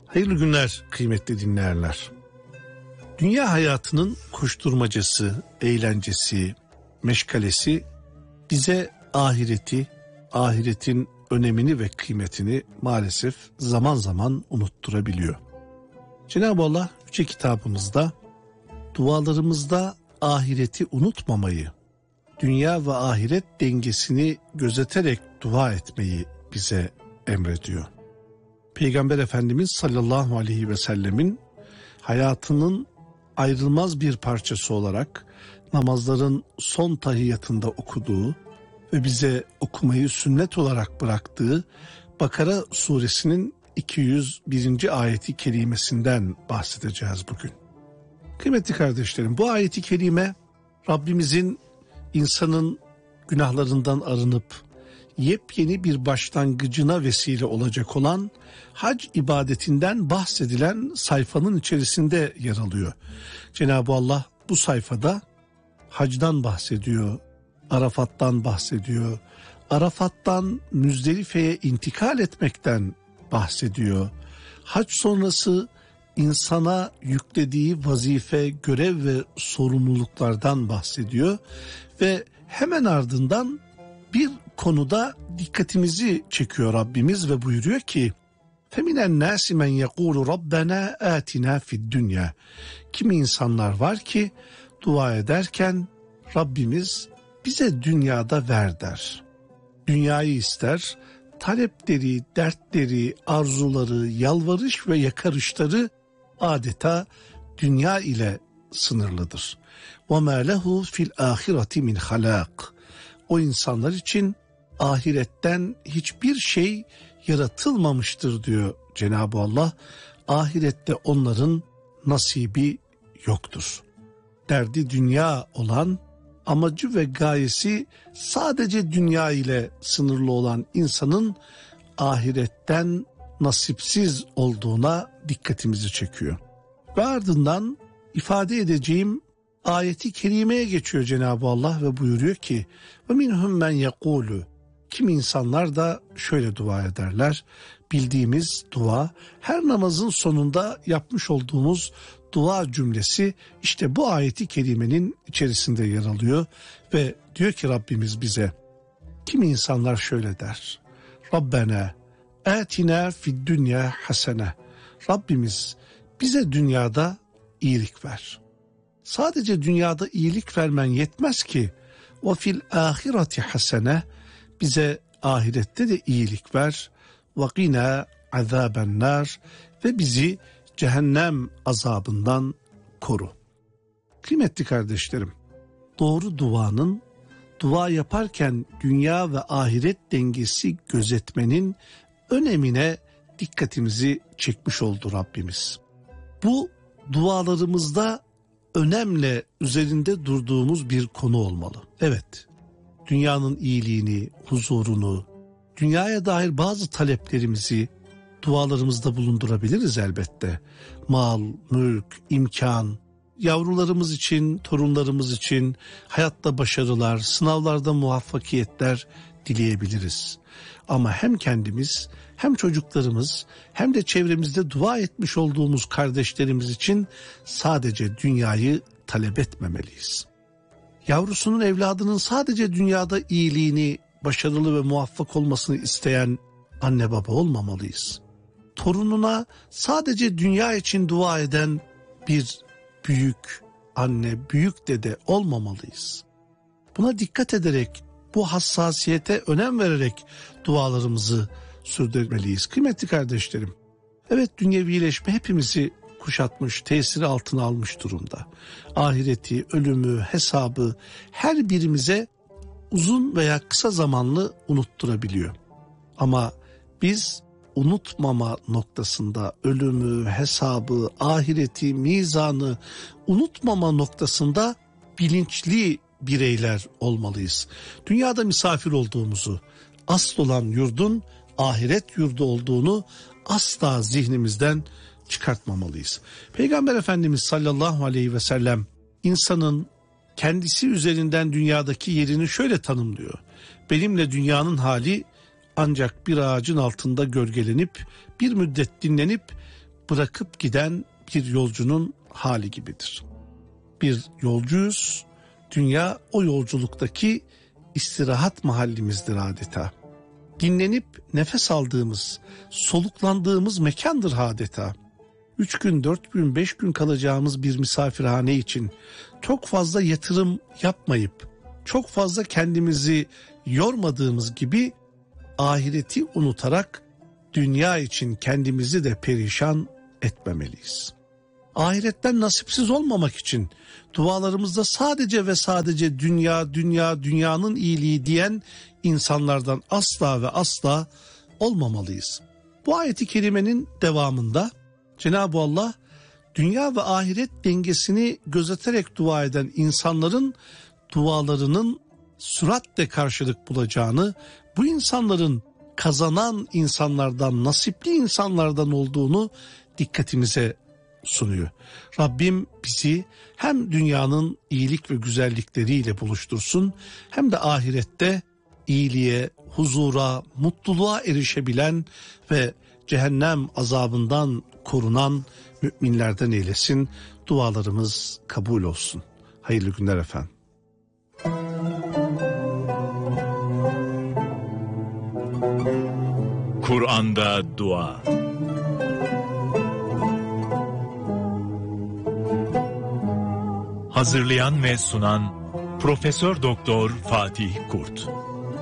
Hayırlı günler kıymetli dinleyenler. Dünya hayatının koşturmacası, eğlencesi, meşgalesi bize ahireti, ahiretin önemini ve kıymetini maalesef zaman zaman unutturabiliyor. Cenab-ı Allah Yüce Kitabımızda dualarımızda ahireti unutmamayı, dünya ve ahiret dengesini gözeterek dua etmeyi bize emrediyor. Peygamber Efendimiz sallallahu aleyhi ve sellemin hayatının ayrılmaz bir parçası olarak namazların son tahiyyatında okuduğu ve bize okumayı sünnet olarak bıraktığı Bakara suresinin 201. ayeti kerimesinden bahsedeceğiz bugün. Kıymetli kardeşlerim, bu ayeti kerime Rabbimizin insanın günahlarından arınıp yepyeni bir başlangıcına vesile olacak olan hac ibadetinden bahsedilen sayfanın içerisinde yer alıyor. Cenab-ı Allah bu sayfada hacdan bahsediyor, Arafat'tan bahsediyor, Arafat'tan Müzdelife'ye intikal etmekten bahsediyor. Hac sonrası insana yüklediği vazife, görev ve sorumluluklardan bahsediyor ve hemen ardından bir konuda dikkatimizi çekiyor Rabbimiz ve buyuruyor ki فَمِنَ النَّاسِ مَنْ يَقُولُ رَبَّنَا آتِنَا فِي الدُّنْيَا. Kimi insanlar var ki dua ederken Rabbimiz bize dünyada ver der. Dünyayı ister, talepleri, dertleri, arzuları, yalvarış ve yakarışları adeta dünya ile sınırlıdır. وَمَا لَهُ فِي الْآخِرَةِ مِنْ خَلَاقٍ. O insanlar için ahiretten hiçbir şey yaratılmamıştır diyor Cenab-ı Allah. Ahirette onların nasibi yoktur. Derdi dünya olan, amacı ve gayesi sadece dünya ile sınırlı olan insanın ahiretten nasipsiz olduğuna dikkatimizi çekiyor. Ve ardından ifade edeceğim ayeti kerimeye geçiyor Cenab-ı Allah ve buyuruyor ki وَمِنْهُمْ مَنْ يَقُولُ. Kimi insanlar da şöyle dua ederler. Bildiğimiz dua, her namazın sonunda yapmış olduğumuz dua cümlesi işte bu ayeti kerimenin içerisinde yer alıyor ve diyor ki Rabbimiz bize, kimi insanlar şöyle der. Rabbena atina fid dünya hasene. Rabbimiz bize dünyada iyilik ver. Sadece dünyada iyilik vermen yetmez ki. Ve fil ahireti hasene. Bize ahirette de iyilik ver. Ve qina azaben nar. Ve bizi cehennem azabından koru. Kıymetli kardeşlerim, doğru duanın, dua yaparken dünya ve ahiret dengesi gözetmenin önemine dikkatimizi çekmiş oldu Rabbimiz. Bu dualarımızda önemle üzerinde durduğumuz bir konu olmalı. Evet, dünyanın iyiliğini, huzurunu, dünyaya dair bazı taleplerimizi dualarımızda bulundurabiliriz elbette. Mal, mülk, imkan, yavrularımız için, torunlarımız için hayatta başarılar, sınavlarda muvaffakiyetler dileyebiliriz. Ama hem kendimiz, hem çocuklarımız, hem de çevremizde dua etmiş olduğumuz kardeşlerimiz için sadece dünyayı talep etmemeliyiz. Yavrusunun, evladının sadece dünyada iyiliğini, başarılı ve muvaffak olmasını isteyen anne baba olmamalıyız. Torununa sadece dünya için dua eden bir büyük anne, büyük dede olmamalıyız. Buna dikkat ederek, bu hassasiyete önem vererek dualarımızı sürdürmeliyiz. Kıymetli kardeşlerim, evet, dünyevileşme hepimizi kuşatmış, tesiri altına almış durumda. Ahireti, ölümü, hesabı her birimize uzun veya kısa zamanlı unutturabiliyor. Ama biz unutmama noktasında, ölümü, hesabı, ahireti, mizanı unutmama noktasında bilinçli bireyler olmalıyız. Dünyada misafir olduğumuzu, asıl olan yurdun ahiret yurdu olduğunu asla zihnimizden çıkartmamalıyız. Peygamber Efendimiz sallallahu aleyhi ve sellem insanın kendisi üzerinden dünyadaki yerini şöyle tanımlıyor. Benimle dünyanın hali ancak bir ağacın altında gölgelenip bir müddet dinlenip bırakıp giden bir yolcunun hali gibidir. Bir yolcuyuz, dünya o yolculuktaki istirahat mahallimizdir adeta. Dinlenip nefes aldığımız, soluklandığımız mekandır adeta. 3 gün, 4 gün, 5 gün kalacağımız bir misafirhane için çok fazla yatırım yapmayıp, çok fazla kendimizi yormadığımız gibi ahireti unutarak dünya için kendimizi de perişan etmemeliyiz. Ahiretten nasipsiz olmamak için dualarımızda sadece ve sadece dünya, dünya, dünyanın iyiliği diyen insanlardan asla ve asla olmamalıyız. Bu ayeti kerimenin devamında Cenab-ı Allah dünya ve ahiret dengesini gözeterek dua eden insanların dualarının süratle karşılık bulacağını, bu insanların kazanan insanlardan, nasipli insanlardan olduğunu dikkatimize sunuyor. Rabbim bizi hem dünyanın iyilik ve güzellikleriyle buluştursun, hem de ahirette iyiliğe, huzura, mutluluğa erişebilen ve cehennem azabından korunan müminlerden eylesin. Dualarımız kabul olsun. Hayırlı günler efendim. Kur'an'da dua. Hazırlayan ve sunan Profesör Doktor Fatih Kurt.